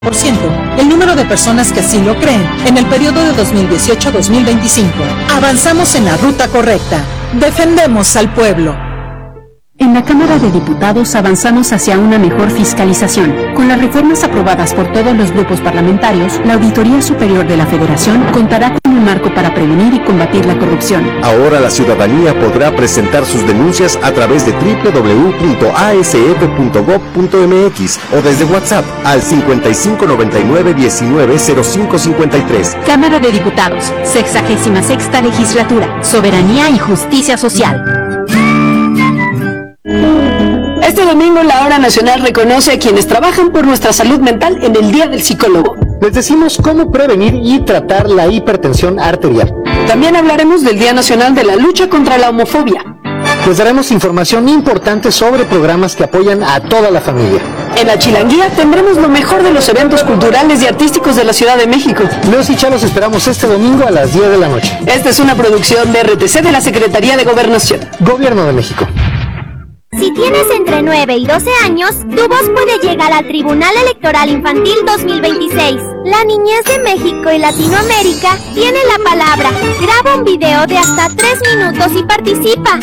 el número de personas que así lo creen en el periodo de 2018-2025. Avanzamos en la ruta correcta. Defendemos al pueblo. En la Cámara de Diputados avanzamos hacia una mejor fiscalización. Con las reformas aprobadas por todos los grupos parlamentarios, la Auditoría Superior de la Federación contará con un marco para prevenir y combatir la corrupción. Ahora la ciudadanía podrá presentar sus denuncias a través de www.asf.gov.mx o desde WhatsApp al 5599-190553. Cámara de Diputados, 66ª Legislatura, Soberanía y Justicia Social. Este domingo la Hora Nacional reconoce a quienes trabajan por nuestra salud mental en el Día del Psicólogo. Les decimos cómo prevenir y tratar la hipertensión arterial. También hablaremos del Día Nacional de la Lucha contra la Homofobia. Les daremos información importante sobre programas que apoyan a toda la familia. En la Chilanguía tendremos lo mejor de los eventos culturales y artísticos de la Ciudad de México. Los y los esperamos este domingo a las 10 de la noche. Esta es una producción de RTC de la Secretaría de Gobernación. Gobierno de México. Si tienes entre 9 y 12 años, tu voz puede llegar al Tribunal Electoral Infantil 2026. La niñez de México y Latinoamérica tiene la palabra. Graba un video de hasta 3 minutos y participa.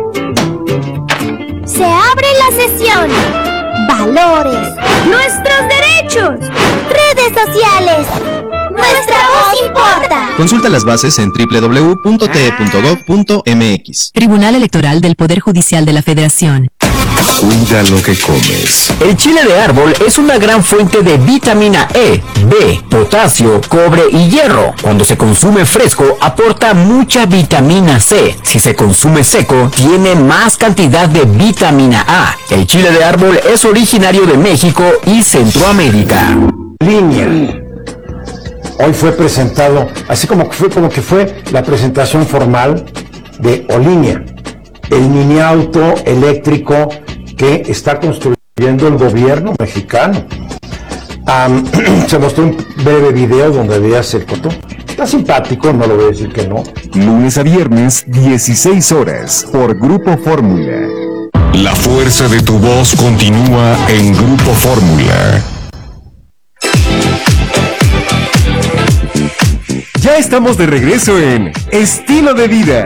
Se abre la sesión. Valores. Nuestros derechos. Redes sociales. Nuestra voz importa. Consulta las bases en www.te.gov.mx. Tribunal Electoral del Poder Judicial de la Federación. Cuida lo que comes. El chile de árbol es una gran fuente de vitamina E, B, potasio, cobre y hierro. Cuando se consume fresco, aporta mucha vitamina C. Si se consume seco, tiene más cantidad de vitamina A. El chile de árbol es originario de México y Centroamérica. Línea. Hoy fue presentado, así como que fue la presentación formal de Olinea, el mini auto eléctrico que está construyendo el gobierno mexicano. Se mostró un breve video donde veía el foto. Está simpático, no lo voy a decir que no. Lunes a viernes, 16 horas, por Grupo Fórmula. La fuerza de tu voz continúa en Grupo Fórmula. Ya estamos de regreso en Estilo de Vida.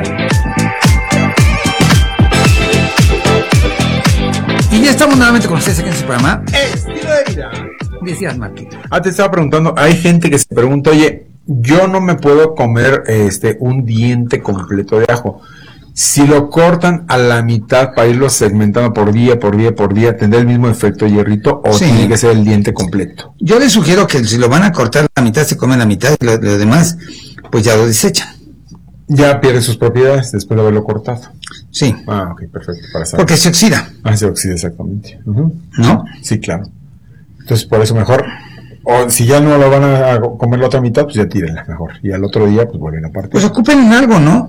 Y ya estamos nuevamente con ustedes aquí en su programa Estilo de Vida. Decías, Martín. Te estaba preguntando, hay gente que se pregunta, oye, yo no me puedo comer un diente completo de ajo. Si lo cortan a la mitad para irlo segmentando por día, ¿tendrá el mismo efecto, Hierrito? ¿O sí, tiene que ser el diente completo? Yo les sugiero que si lo van a cortar la mitad, se comen la mitad y lo demás, pues ya lo desechan. Ya pierde sus propiedades después de haberlo cortado. Sí. Ok, perfecto. Para saber. Porque se oxida. Se oxida, exactamente. ¿No? Sí, claro. Entonces, por eso mejor, o si ya no lo van a comer la otra mitad, pues ya tírenla mejor. Y al otro día, pues vuelven a partir. Pues ocupen en algo, ¿no?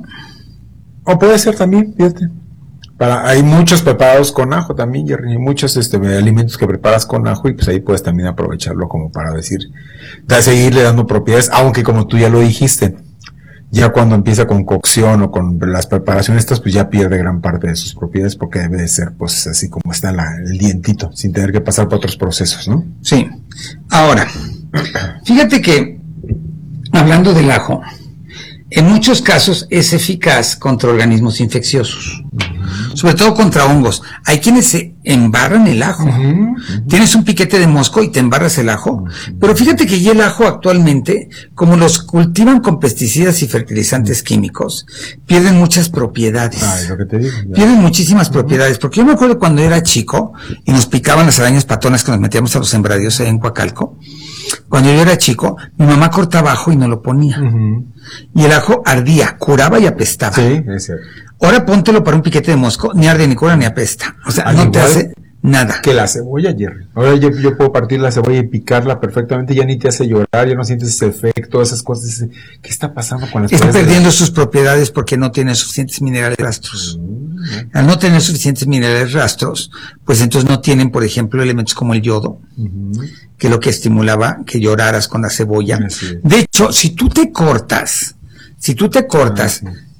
O puede ser también, fíjate. Hay muchos preparados con ajo también, Jerry, muchos alimentos que preparas con ajo y pues ahí puedes también aprovecharlo como para seguirle dando propiedades, aunque como tú ya lo dijiste, ya cuando empieza con cocción o con las preparaciones estas, pues ya pierde gran parte de sus propiedades porque debe de ser pues así como está el dientito, sin tener que pasar por otros procesos, ¿no? Sí. Ahora, fíjate que, hablando del ajo, en muchos casos es eficaz contra organismos infecciosos, sobre todo contra hongos. Hay quienes se embarran el ajo. Tienes un piquete de mosco y te embarras el ajo. Pero fíjate que ya el ajo actualmente, como los cultivan con pesticidas y fertilizantes químicos, pierden muchas propiedades. Es lo que te digo. Pierden muchísimas propiedades. Porque yo me acuerdo cuando era chico y nos picaban las arañas patonas que nos metíamos a los sembradíos ahí en Coacalco. Cuando yo era chico, mi mamá cortaba ajo y no lo ponía. Y el ajo ardía, curaba y apestaba. Sí, es cierto. Ahora póntelo para un piquete de mosco, ni arde, ni cura, ni apesta. O sea, no te hace nada. Que la cebolla, Jerry. Ahora yo puedo partir la cebolla y picarla perfectamente, ya ni te hace llorar, ya no sientes ese efecto, esas cosas. ¿Qué está pasando con las Está perdiendo sus propiedades porque no tiene suficientes minerales rastros. Al no tener suficientes minerales rastros, pues entonces no tienen, por ejemplo, elementos como el yodo, que es lo que estimulaba que lloraras con la cebolla. De hecho, si tú te cortas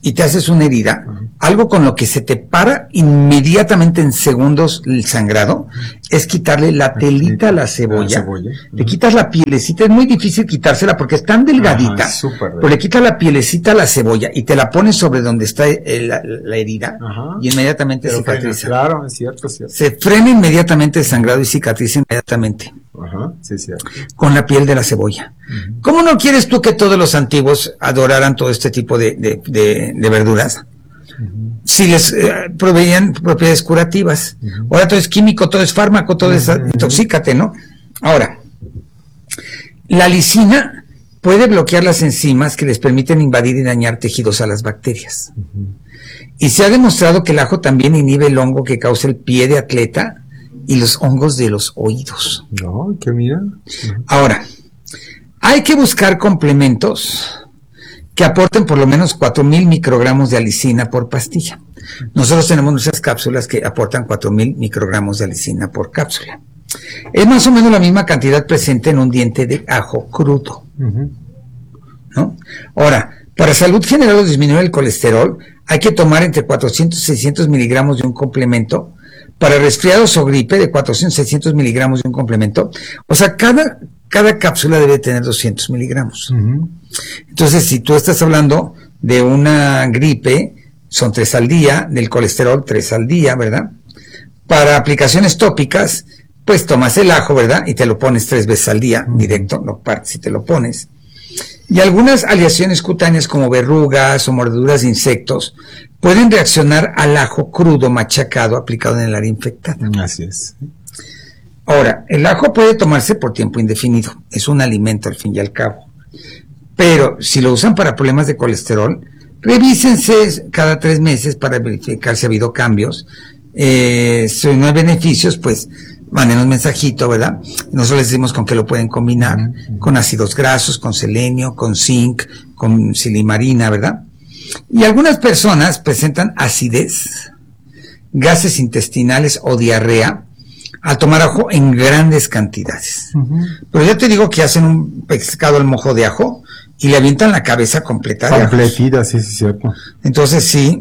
y te haces una herida, algo con lo que se te para inmediatamente en segundos el sangrado, es quitarle la telita a la cebolla. Le quitas la pielecita, es muy difícil quitársela porque es tan delgadita, pero le quitas la pielecita a la cebolla y te la pones sobre donde está la herida y inmediatamente cicatriza. Claro, es cierto. Se frena inmediatamente el sangrado y cicatriza inmediatamente. Sí, cierto. Con la piel de la cebolla. ¿Cómo no quieres tú que todos los antiguos adoraran todo este tipo de verduras? Si les proveían propiedades curativas. Ahora todo es químico, todo es fármaco, todo es intoxícate, ¿no? Ahora, la lisina puede bloquear las enzimas que les permiten invadir y dañar tejidos a las bacterias. Y se ha demostrado que el ajo también inhibe el hongo que causa el pie de atleta y los hongos de los oídos. No, qué mira. Ahora, hay que buscar complementos que aporten por lo menos 4.000 microgramos de alicina por pastilla. Nosotros tenemos nuestras cápsulas que aportan 4.000 microgramos de alicina por cápsula. Es más o menos la misma cantidad presente en un diente de ajo crudo, ¿no? Ahora, para salud general o disminuir el colesterol, hay que tomar entre 400 y 600 miligramos de un complemento. Para resfriados o gripe, de 400 a 600 miligramos de un complemento. O sea, cada cápsula debe tener 200 miligramos. Entonces, si tú estás hablando de una gripe, son 3 al día, del colesterol 3 al día, ¿verdad? Para aplicaciones tópicas, pues tomas el ajo, ¿verdad? Y te lo pones 3 veces al día, directo, lo partes y te lo pones. Y algunas aleaciones cutáneas como verrugas o mordeduras de insectos pueden reaccionar al ajo crudo machacado aplicado en el área infectada. Así es. Ahora, el ajo puede tomarse por tiempo indefinido, es un alimento al fin y al cabo. Pero si lo usan para problemas de colesterol, revísense cada 3 meses para verificar si ha habido cambios. Si no hay beneficios, pues manden un mensajito, ¿verdad? Nosotros les decimos con qué lo pueden combinar, con ácidos grasos, con selenio, con zinc, con silimarina, ¿verdad? Y algunas personas presentan acidez, gases intestinales o diarrea al tomar ajo en grandes cantidades. Pero ya te digo que hacen un pescado al mojo de ajo y le avientan la cabeza completa de ajo. Completita, sí, cierto. Entonces sí,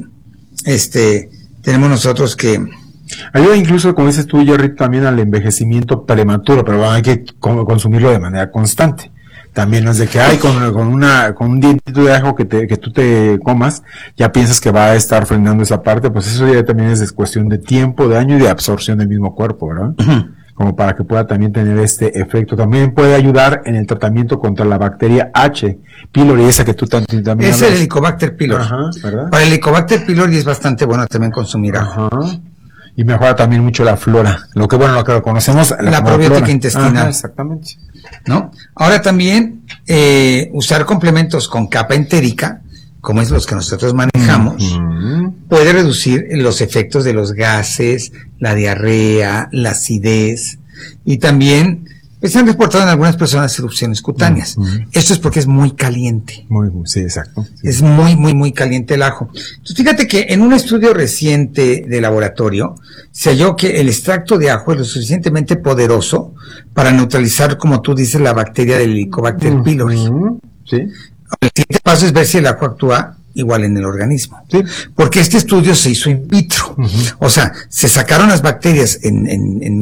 tenemos nosotros que... Ayuda incluso, como dices tú, Jerry, también al envejecimiento prematuro, pero hay que consumirlo de manera constante. También no es de que con un dientito de ajo que tú te comas, ya piensas que va a estar frenando esa parte, pues eso ya también es cuestión de tiempo, de año y de absorción del mismo cuerpo, ¿verdad? Como para que pueda también tener este efecto. También puede ayudar en el tratamiento contra la bacteria H. pylori, esa que tú también es el Helicobacter pylori. ¿Verdad? Para el Helicobacter pylori es bastante bueno también consumir ajo. Y mejora también mucho la flora. Lo que lo conocemos, la probiótica intestinal. Exactamente. ¿No? Ahora también usar complementos con capa entérica, como es los que nosotros manejamos, puede reducir los efectos de los gases, la diarrea, la acidez, y también pues, se han reportado en algunas personas erupciones cutáneas. Esto es porque es muy caliente. Sí, exacto. Sí. Es muy, muy, muy caliente el ajo. Entonces, fíjate que en un estudio reciente de laboratorio se halló que el extracto de ajo es lo suficientemente poderoso para neutralizar, como tú dices, la bacteria del Helicobacter pylori. Sí. El siguiente paso es ver si el ajo actúa igual en el organismo. Sí. Porque este estudio se hizo in vitro. O sea, se sacaron las bacterias en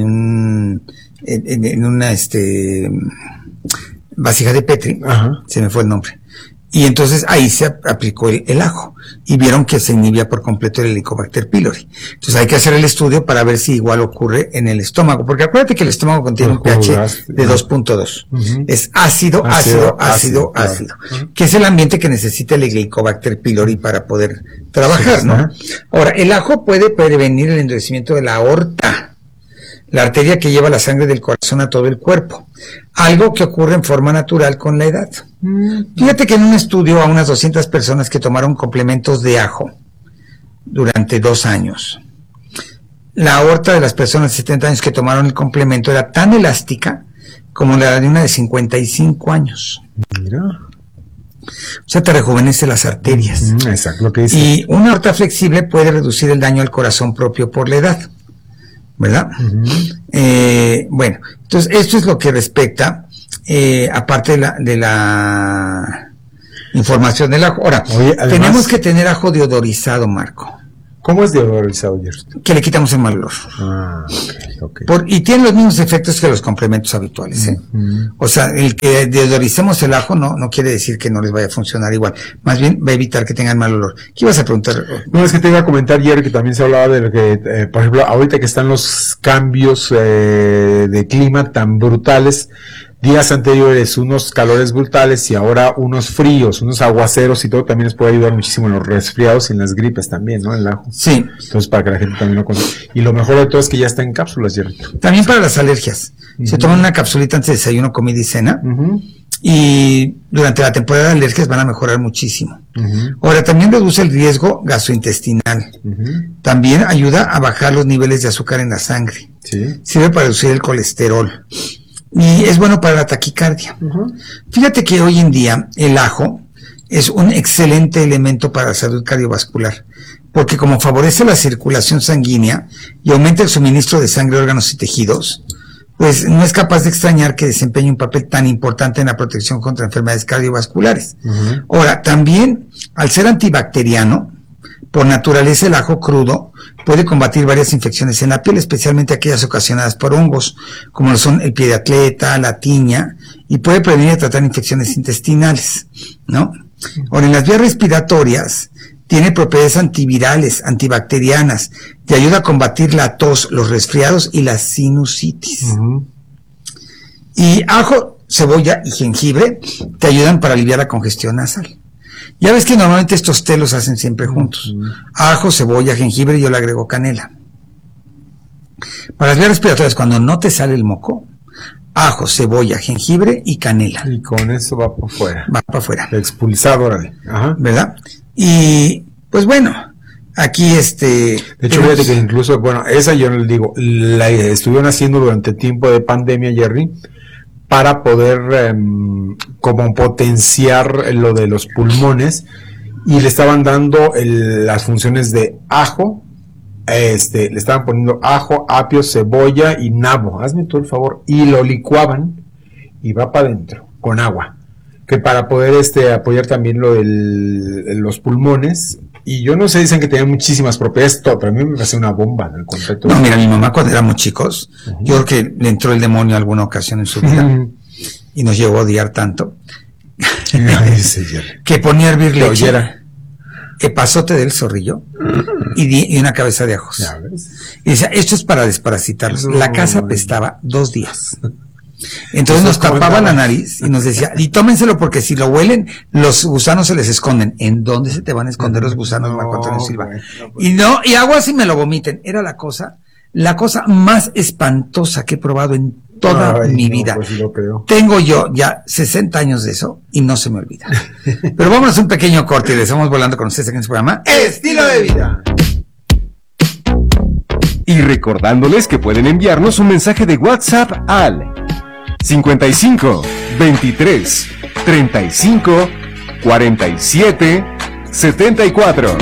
una vasija de Petri, se me fue el nombre, y entonces ahí se aplicó el ajo y vieron que se inhibía por completo el Helicobacter pylori. Entonces hay que hacer el estudio para ver si igual ocurre en el estómago, porque acuérdate que el estómago contiene un pH de 2.2. Es ácido, que es el ambiente que necesita el Helicobacter pylori para poder trabajar, ¿no? Ahora, el ajo puede prevenir el endurecimiento de la aorta, la arteria que lleva la sangre del corazón a todo el cuerpo, algo que ocurre en forma natural con la edad. Fíjate que en un estudio a unas 200 personas que tomaron complementos de ajo durante 2 años, la aorta de las personas de 70 años que tomaron el complemento era tan elástica como la de una de 55 años. Mira. O sea, te rejuvenece las arterias. Exacto, lo que dice. Y una aorta flexible puede reducir el daño al corazón propio por la edad, ¿verdad? Bueno, entonces esto es lo que respecta, aparte de información del ajo. Ahora, además, tenemos que tener ajo deodorizado, Marco. ¿Cómo es deodorizado, Jerry? Que le quitamos el mal olor. Okay. Y tiene los mismos efectos que los complementos habituales, ¿eh? O sea, el que deodoricemos el ajo no quiere decir que no les vaya a funcionar igual. Más bien va a evitar que tengan mal olor. ¿Qué ibas a preguntar? No, es que te iba a comentar, Jerry, que también se hablaba de lo que, por ejemplo, ahorita que están los cambios de clima tan brutales, días anteriores unos calores brutales y ahora unos fríos, unos aguaceros y todo, también les puede ayudar muchísimo en los resfriados y en las gripes también, ¿no? El ajo. Sí. Entonces, para que la gente también lo conozca. Y lo mejor de todo es que ya está en cápsulas, Jerry. También para las alergias. Se toman una capsulita antes de desayuno, comida y cena. Y durante la temporada de alergias van a mejorar muchísimo. Ahora, también reduce el riesgo gastrointestinal. También ayuda a bajar los niveles de azúcar en la sangre. Sirve para reducir el colesterol. Y es bueno para la taquicardia. Fíjate que hoy en día el ajo es un excelente elemento para la salud cardiovascular, porque como favorece la circulación sanguínea y aumenta el suministro de sangre, órganos y tejidos, pues no es capaz de extrañar que desempeñe un papel tan importante en la protección contra enfermedades cardiovasculares. Ahora, también, al ser antibacteriano, por naturaleza el ajo crudo puede combatir varias infecciones en la piel, especialmente aquellas ocasionadas por hongos, como lo son el pie de atleta, la tiña, y puede prevenir y tratar infecciones intestinales, ¿no? Ahora, en las vías respiratorias, tiene propiedades antivirales, antibacterianas, y ayuda a combatir la tos, los resfriados y la sinusitis. Y ajo, cebolla y jengibre te ayudan para aliviar la congestión nasal. Ya ves que normalmente estos té los hacen siempre juntos. Ajo, cebolla, jengibre y yo le agrego canela. Para las vías respiratorias, cuando no te sale el moco, ajo, cebolla, jengibre y canela. Y con eso va para afuera. Va para afuera. Expulsado, órale. ¿Verdad? Y, pues bueno, aquí De hecho, fíjate que incluso, bueno, esa yo les digo, la estuvieron haciendo durante el tiempo de pandemia, Jerry, para poder como potenciar lo de los pulmones, y le estaban dando las funciones de ajo, le estaban poniendo ajo, apio, cebolla y nabo, hazme tú el favor, y lo licuaban y va para adentro con agua, que para poder apoyar también lo de los pulmones. Y yo no sé, dicen que tenían muchísimas propiedades, todo, pero a mí me parece una bomba en el concepto. No, mira, mi mamá cuando éramos chicos, yo creo que le entró el demonio alguna ocasión en su vida y nos llegó a odiar tanto que ponía a hervir leche, epazote del zorrillo y una cabeza de ajos. Y decía, esto es para desparasitarlos. La casa apestaba 2 días. Entonces nos tapaba la nariz y nos decía, y tómenselo porque si lo huelen, los gusanos se les esconden. ¿En dónde se te van a esconder los gusanos, Marco Antonio Silva? Y agua si me lo vomiten. Era la cosa más espantosa que he probado en toda mi vida. Pues sí lo creo. Tengo yo ya 60 años de eso y no se me olvida. Pero vámonos a un pequeño corte y les estamos volando con ustedes aquí en este programa Estilo de Vida. Y recordándoles que pueden enviarnos un mensaje de WhatsApp al 55 23 35 47 74.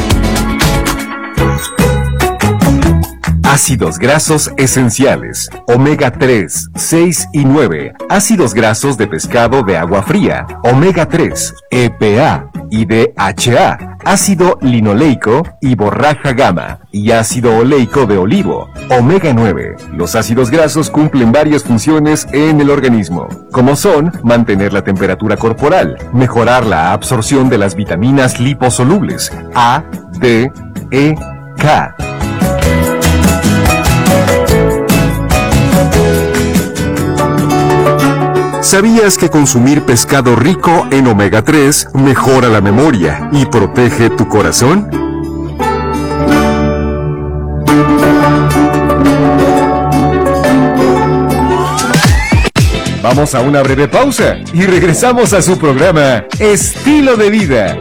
Ácidos grasos esenciales, omega 3, 6 y 9, ácidos grasos de pescado de agua fría, omega 3, EPA y DHA, ácido linoleico y borraja gamma, y ácido oleico de olivo, omega 9. Los ácidos grasos cumplen varias funciones en el organismo, como son mantener la temperatura corporal, mejorar la absorción de las vitaminas liposolubles A, D, E, K. ¿Sabías que consumir pescado rico en omega 3 mejora la memoria y protege tu corazón? Vamos a una breve pausa y regresamos a su programa Estilo de Vida.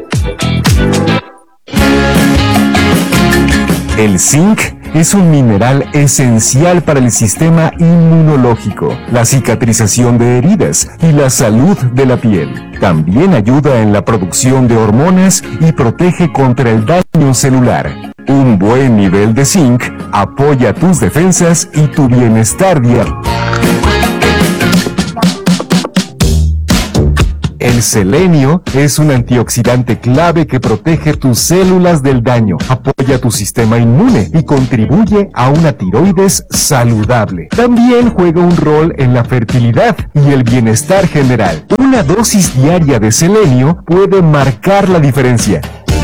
El zinc es un mineral esencial para el sistema inmunológico, la cicatrización de heridas y la salud de la piel. También ayuda en la producción de hormonas y protege contra el daño celular. Un buen nivel de zinc apoya tus defensas y tu bienestar diario. El selenio es un antioxidante clave que protege tus células del daño, apoya tu sistema inmune y contribuye a una tiroides saludable. También juega un rol en la fertilidad y el bienestar general. Una dosis diaria de selenio puede marcar la diferencia.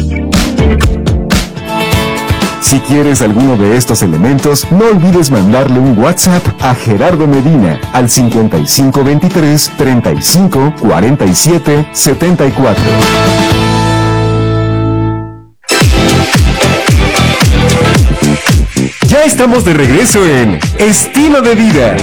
Si quieres alguno de estos elementos, no olvides mandarle un WhatsApp a Gerardo Medina al 5523 35 47 74. Ya estamos de regreso en Estilo de Vida.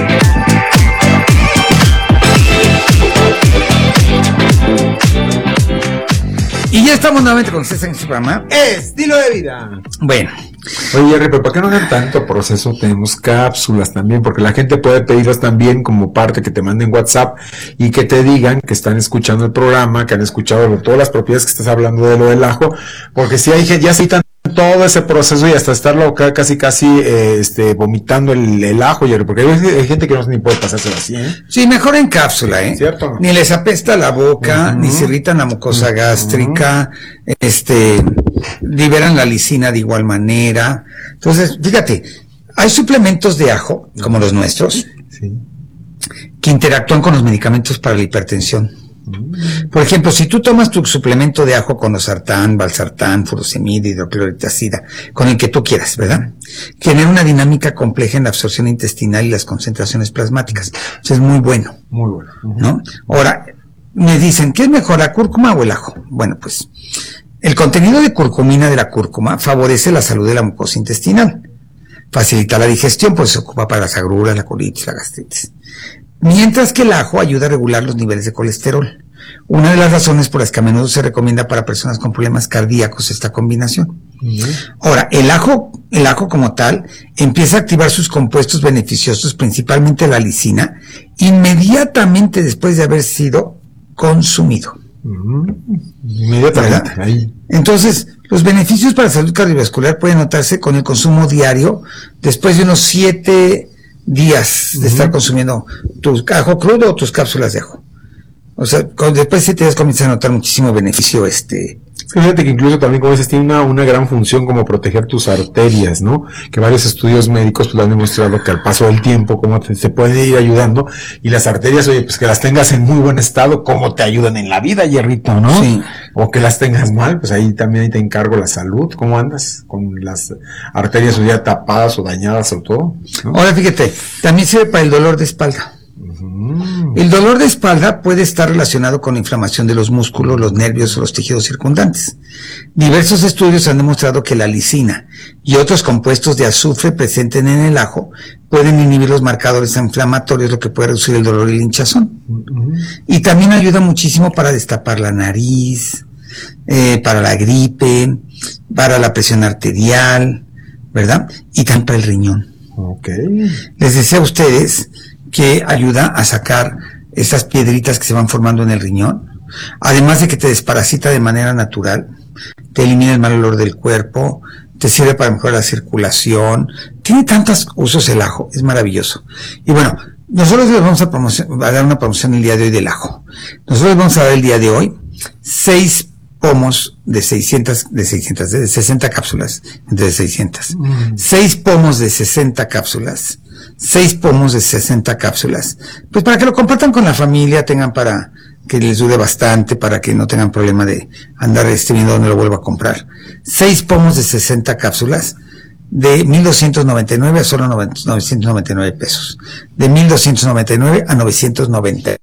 Y ya estamos nuevamente con César en su programa Estilo de Vida. Bueno. Oye, Jerry, pero ¿para qué no hacer tanto proceso? Tenemos cápsulas también, porque la gente puede pedirlas también como parte, que te manden WhatsApp y que te digan que están escuchando el programa, que han escuchado todas las propiedades que estás hablando de lo del ajo, porque si hay gente, ya citan todo ese proceso y hasta estarlo casi vomitando el ajo, Jerry, porque hay gente que no ni puede pasárselo así, ¿eh? Sí, mejor en cápsula, ¿eh? ¿Cierto? Ni les apesta la boca, ni se irritan la mucosa gástrica, liberan la lisina de igual manera. Entonces, fíjate, hay suplementos de ajo, como los nuestros, que interactúan con los medicamentos para la hipertensión. Por ejemplo, si tú tomas tu suplemento de ajo con losartán, valsartán, furosemida, hidrocloritacida, con el que tú quieras, ¿verdad? Genera una dinámica compleja en la absorción intestinal y las concentraciones plasmáticas. Eso es muy bueno. Muy bueno. ¿No? Ahora, me dicen, ¿qué es mejor, la cúrcuma o el ajo? Bueno, pues, el contenido de curcumina de la cúrcuma favorece la salud de la mucosa intestinal. Facilita la digestión, pues se ocupa para las agruras, la colitis, la gastritis. Mientras que el ajo ayuda a regular los niveles de colesterol. Una de las razones por las que a menudo se recomienda para personas con problemas cardíacos esta combinación. Ahora, el ajo como tal empieza a activar sus compuestos beneficiosos, principalmente la lisina, inmediatamente después de haber sido consumido. Inmediatamente. Ahí. Entonces, los beneficios para la salud cardiovascular pueden notarse con el consumo diario después de unos 7 días de estar consumiendo tu ajo crudo o tus cápsulas de ajo. O sea, después de 7 días comienzas a notar muchísimo beneficio. Fíjate que incluso también, como dices, tiene una gran función como proteger tus arterias, ¿no? Que varios estudios médicos pues lo han demostrado, que al paso del tiempo como te puede ir ayudando, y las arterias, oye, pues que las tengas en muy buen estado, como te ayudan en la vida, Hierrito, ¿no? Sí. O que las tengas mal, pues ahí también te encargo la salud. ¿Cómo andas con las arterias o ya tapadas o dañadas o todo, ¿no? Ahora fíjate, también sirve para el dolor de espalda. El dolor de espalda puede estar relacionado con la inflamación de los músculos, los nervios o los tejidos circundantes. Diversos estudios han demostrado que la lisina y otros compuestos de azufre presentes en el ajo pueden inhibir los marcadores inflamatorios, lo que puede reducir el dolor y la hinchazón. Y también ayuda muchísimo para destapar la nariz, para la gripe, para la presión arterial, ¿verdad? Y también para el riñón. Les decía a ustedes que ayuda a sacar esas piedritas que se van formando en el riñón, además de que te desparasita de manera natural, te elimina el mal olor del cuerpo, te sirve para mejorar la circulación, tiene tantos usos el ajo, es maravilloso. Y bueno, nosotros les vamos a dar una promoción el día de hoy del ajo. Nosotros vamos a dar el día de hoy 6 pomos de 60 cápsulas, entre 600. 6 pomos de 60 cápsulas. 6 pomos de 60 cápsulas, pues para que lo compartan con la familia, tengan para que les dure bastante, para que no tengan problema de andar viendo dónde lo vuelvo a comprar. 6 pomos de 60 cápsulas de 1,299 a solo 999 pesos. De 1,299 a 990.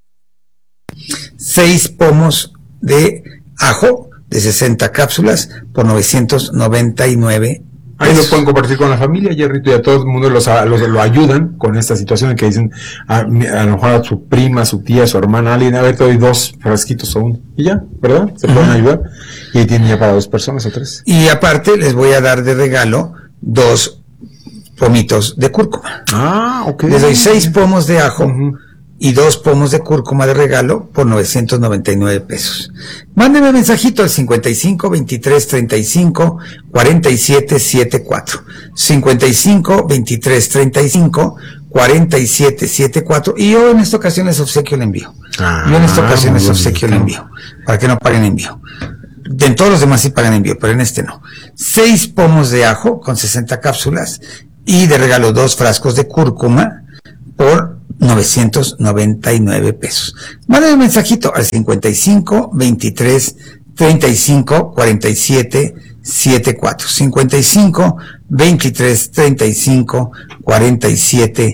6 pomos de ajo de 60 cápsulas por 999. Ahí lo pueden compartir con la familia, Jerrito, y a todo el mundo lo ayudan con esta situación en que dicen a lo mejor a su prima, su tía, su hermana, alguien, a ver, te doy 2 frasquitos o 1, y ya, ¿verdad? Se pueden ayudar, y ahí tienen ya para 2 personas o 3. Y aparte les voy a dar de regalo 2 pomitos de cúrcuma. Les doy 6 pomos de ajo y 2 pomos de cúrcuma de regalo por 999 pesos. Mándenme mensajito al 55 23 35 47 74. 55 23 35 4774, y yo en esta ocasión les obsequio el envío. Para que no paguen envío. En todos los demás sí pagan envío, pero en este no. 6 pomos de ajo con 60 cápsulas y de regalo 2 frascos de cúrcuma por 999 pesos. Manden un mensajito al 55 23 35 47 74. 55 23 35 47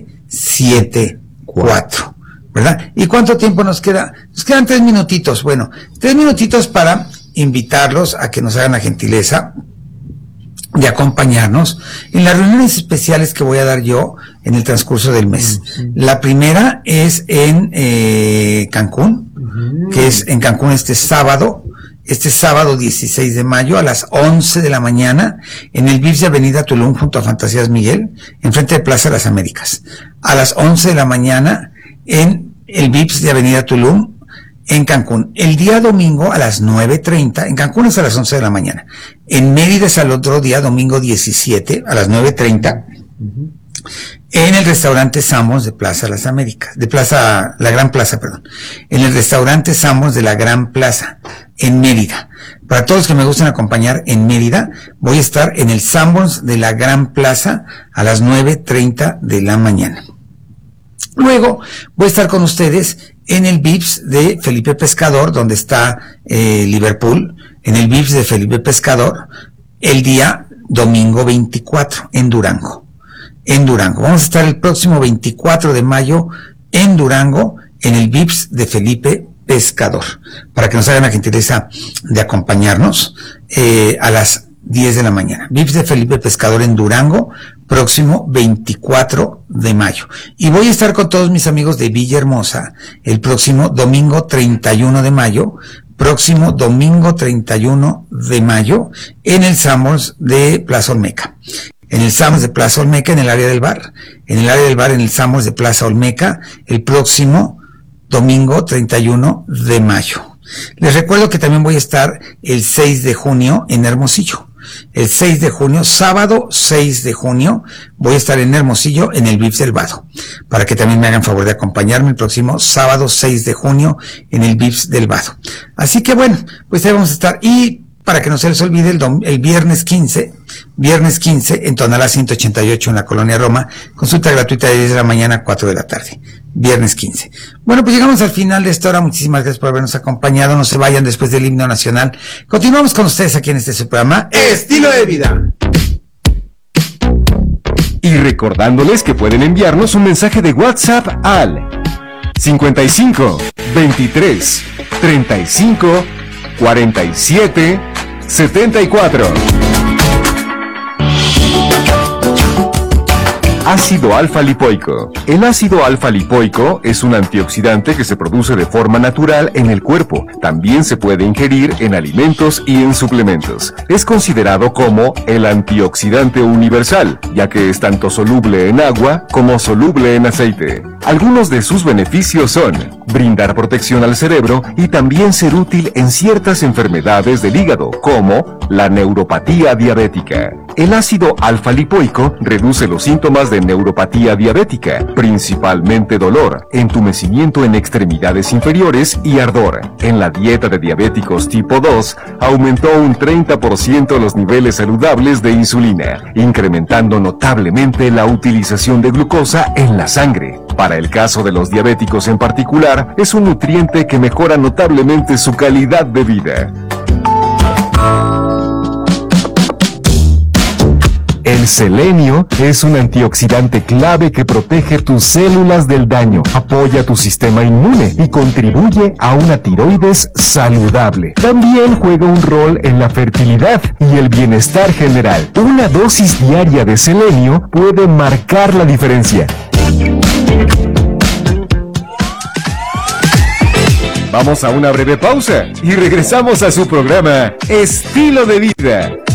74. ¿Verdad? ¿Y cuánto tiempo nos queda? Nos quedan 3 minutitos. Bueno, 3 minutitos para invitarlos a que nos hagan la gentileza de acompañarnos en las reuniones especiales que voy a dar yo en el transcurso del mes. La primera es en Cancún, que es en Cancún este sábado 16 de mayo a las 11 de la mañana en el VIPS de Avenida Tulum junto a Fantasías Miguel, enfrente de Plaza de las Américas. A las 11 de la mañana en el VIPS de Avenida Tulum en Cancún. El día domingo a las 9:30, en Cancún es a las 11 de la mañana. En Mérida es al otro día, domingo 17, a las 9:30, en el restaurante Samos de Plaza Las Américas, la Gran Plaza, perdón. En el restaurante Samos de la Gran Plaza, en Mérida. Para todos los que me gustan acompañar en Mérida, voy a estar en el Samos de la Gran Plaza a las 9:30 de la mañana. Luego voy a estar con ustedes en el VIPS de Felipe Pescador, donde está Liverpool, en el VIPS de Felipe Pescador, el día domingo 24, en Durango. Vamos a estar el próximo 24 de mayo en Durango, en el VIPS de Felipe Pescador, para que nos hagan la gentileza de acompañarnos a las 10 de la mañana. VIPS de Felipe Pescador en Durango, próximo 24 de mayo. Y voy a estar con todos mis amigos de Villahermosa el próximo domingo 31 de mayo, en el Samos de Plaza Olmeca. En el Samos de Plaza Olmeca, en el área del bar. En el Samos de Plaza Olmeca, el próximo domingo 31 de mayo. Les recuerdo que también voy a estar el 6 de junio en Hermosillo. El 6 de junio, sábado 6 de junio, voy a estar en Hermosillo en el VIPS del Vado, para que también me hagan favor de acompañarme el próximo sábado 6 de junio en el VIPS del Vado. Así que bueno, pues ahí vamos a estar. Y para que no se les olvide, el viernes 15 en Tonalá 188 en la Colonia Roma, consulta gratuita de 10 de la mañana a 4 de la tarde. Viernes 15. Bueno, pues llegamos al final de esta hora. Muchísimas gracias por habernos acompañado. No se vayan después del himno nacional. Continuamos con ustedes aquí en este su programa Estilo de Vida. Y recordándoles que pueden enviarnos un mensaje de WhatsApp al 55 23 35 47 74. Ácido alfa-lipoico. El ácido alfa-lipoico es un antioxidante que se produce de forma natural en el cuerpo. También se puede ingerir en alimentos y en suplementos. Es considerado como el antioxidante universal, ya que es tanto soluble en agua como soluble en aceite. Algunos de sus beneficios son brindar protección al cerebro y también ser útil en ciertas enfermedades del hígado, como la neuropatía diabética. El ácido alfa-lipoico reduce los síntomas de neuropatía diabética, principalmente dolor, entumecimiento en extremidades inferiores y ardor. En la dieta de diabéticos tipo 2, aumentó un 30% los niveles saludables de insulina, incrementando notablemente la utilización de glucosa en la sangre. Para el caso de los diabéticos en particular, es un nutriente que mejora notablemente su calidad de vida. El selenio es un antioxidante clave que protege tus células del daño, apoya tu sistema inmune y contribuye a una tiroides saludable. También juega un rol en la fertilidad y el bienestar general. Una dosis diaria de selenio puede marcar la diferencia. Vamos a una breve pausa y regresamos a su programa Estilo de Vida.